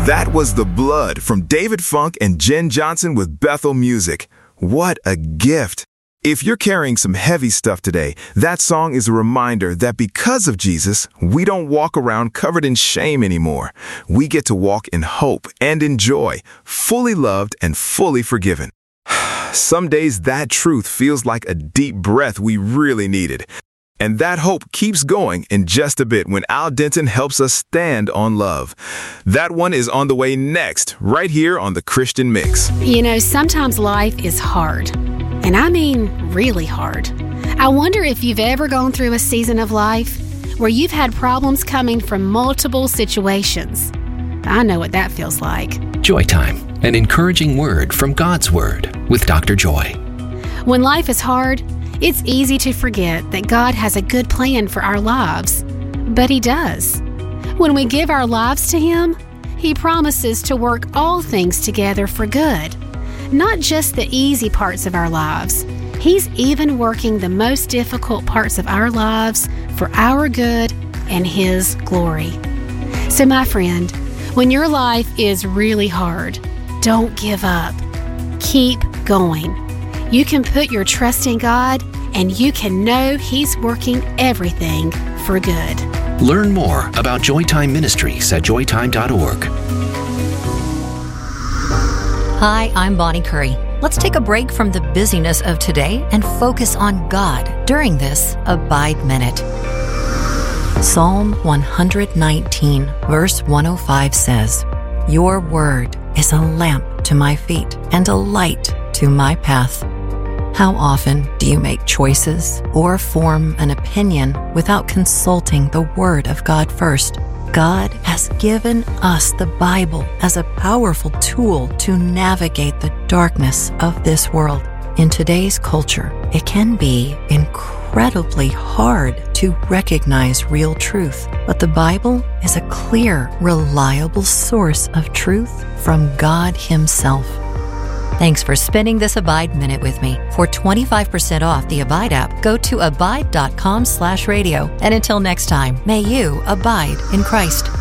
That was The Blood from David Funk and Jen Johnson with Bethel Music. What a gift. If you're carrying some heavy stuff today, that song is a reminder that because of Jesus, we don't walk around covered in shame anymore. We get to walk in hope and in joy, fully loved and fully forgiven. Some days that truth feels like a deep breath we really needed. And that hope keeps going in just a bit when Al Denton helps us stand on love. That one is on the way next, right here on The Christian Mix. You know, sometimes life is hard. And I mean really hard. I wonder if you've ever gone through a season of life where you've had problems coming from multiple situations. I know what that feels like. Joy Time, an encouraging word from God's Word with Dr. Joy. When life is hard, it's easy to forget that God has a good plan for our lives. But He does. When we give our lives to Him, He promises to work all things together for good. Not just the easy parts of our lives. He's even working the most difficult parts of our lives for our good and His glory. So my friend, when your life is really hard, don't give up. Keep going. You can put your trust in God, and you can know He's working everything for good. Learn more about Joytime Ministries at joytime.org. Hi, I'm Bonnie Curry. Let's take a break from the busyness of today and focus on God during this Abide Minute. Psalm 119, verse 105 says, "Your word is a lamp to my feet and a light to my path." How often do you make choices or form an opinion without consulting the Word of God first? God has given us the Bible as a powerful tool to navigate the darkness of this world. In today's culture, it can be incredibly hard to recognize real truth, but the Bible is a clear, reliable source of truth from God Himself. Thanks for spending this Abide Minute with me. For 25% off the Abide app, go to abide.com/radio. And until next time, may you abide in Christ.